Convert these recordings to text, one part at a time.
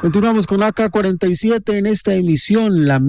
Continuamos con AK47 en esta emisión, la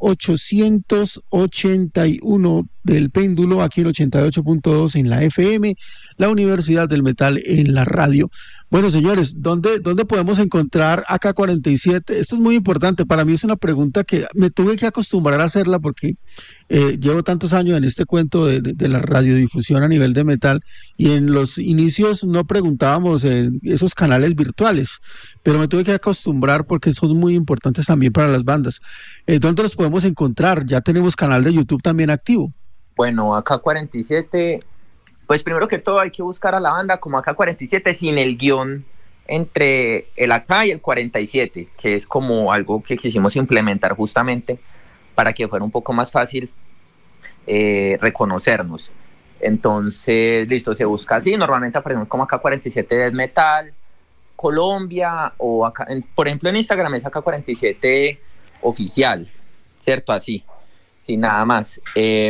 1881 del péndulo, aquí en 88.2 en la FM, la Universidad del Metal en la radio. Bueno, señores, ¿dónde podemos encontrar AK47? Esto es muy importante, para mí es una pregunta que me tuve que acostumbrar a hacerla porque llevo tantos años en este cuento de la radiodifusión a nivel de metal, y en los inicios no preguntábamos en esos canales virtuales, pero me tuve que acostumbrar porque son muy importantes también para las bandas. ¿Dónde los podemos encontrar? Ya tenemos canal de YouTube también activo. Bueno, AK47, pues primero que todo hay que buscar a la banda como AK47 sin el guión entre el AK y el 47, que es como algo que quisimos implementar justamente para que fuera un poco más fácil reconocernos. Entonces, listo, se busca así, normalmente aparecemos como AK47 Death Metal Colombia, o acá, por ejemplo en Instagram es AK47 oficial, ¿cierto? Así, sin nada más.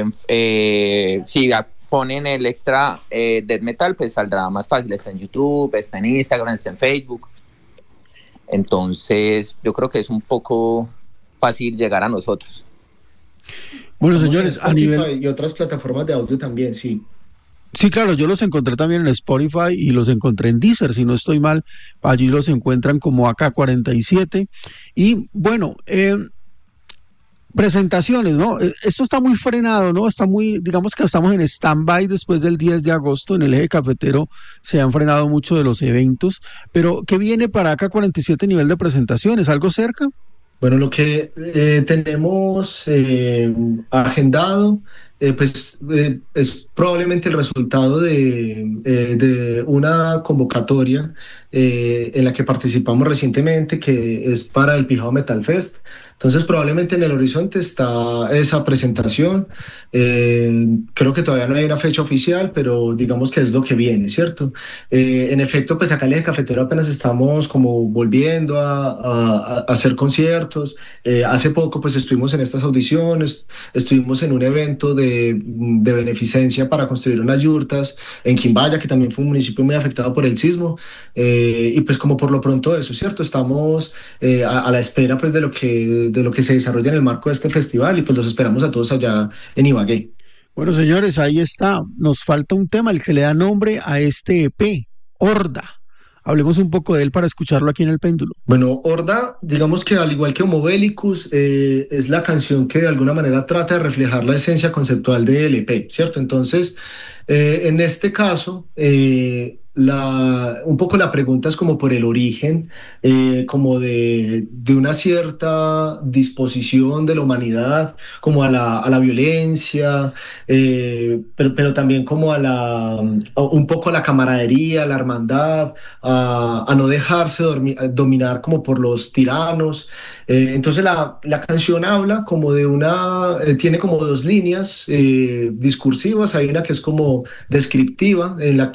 Si ponen el extra Death Metal, pues saldrá más fácil, está en YouTube, está en Instagram, está en Facebook. Entonces, yo creo que es un poco fácil llegar a nosotros. Bueno, señores, a nivel... Y otras plataformas de audio también, sí. Sí, claro, yo los encontré también en Spotify y los encontré en Deezer, si no estoy mal, allí los encuentran como AK47. Y bueno, presentaciones, ¿no? Esto está muy frenado, ¿no? Está muy, digamos que estamos en stand-by después del 10 de agosto, en el eje cafetero se han frenado mucho de los eventos, pero ¿qué viene para AK47 a nivel de presentaciones? ¿Algo cerca? Bueno, lo que tenemos agendado, es probablemente el resultado de una convocatoria en la que participamos recientemente, que es para el Pijao Metal Fest. Entonces, probablemente en el horizonte está esa presentación. Creo que todavía no hay una fecha oficial, pero digamos que es lo que viene, ¿cierto? En efecto, pues acá en el Eje Cafetero apenas estamos como volviendo a hacer conciertos. Hace poco pues estuvimos en estas audiciones, estuvimos en un evento de beneficencia para construir unas yurtas en Quimbaya, que también fue un municipio muy afectado por el sismo, y pues como por lo pronto eso, ¿cierto? Estamos a la espera pues de lo que se desarrolla en el marco de este festival, y pues los esperamos a todos allá en Ibagué. Bueno, señores, ahí está. Nos falta un tema, el que le da nombre a este EP, Horda. Hablemos un poco de él para escucharlo aquí en El Péndulo. Bueno, Horda, digamos que al igual que Homo Bellicus, es la canción que de alguna manera trata de reflejar la esencia conceptual del EP, ¿cierto? Entonces, en este caso, un poco la pregunta es como por el origen, como de una cierta disposición de la humanidad, como a la violencia, pero también como un poco a la camaradería, a la hermandad, a no dejarse dominar como por los tiranos. Entonces la canción habla como tiene como dos líneas discursivas. Hay una que es como descriptiva, en la